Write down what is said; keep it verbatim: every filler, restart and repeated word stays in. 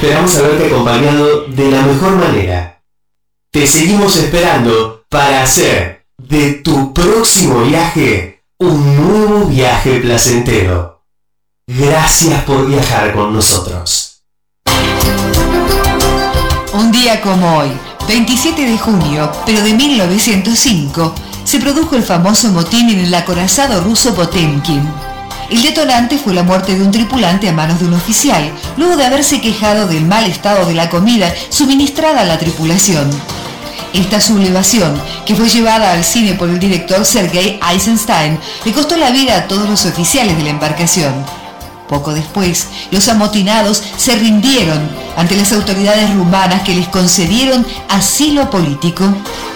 esperamos haberte acompañado de la mejor manera. Te seguimos esperando para hacer de tu próximo viaje un nuevo viaje placentero. Gracias por viajar con nosotros. Un día como hoy, veintisiete de junio, pero de mil novecientos cinco, se produjo el famoso motín en el acorazado ruso Potemkin. El detonante fue la muerte de un tripulante a manos de un oficial, luego de haberse quejado del mal estado de la comida suministrada a la tripulación. Esta sublevación, que fue llevada al cine por el director Sergei Eisenstein, le costó la vida a todos los oficiales de la embarcación. Poco después, los amotinados se rindieron ante las autoridades rumanas que les concedieron asilo político.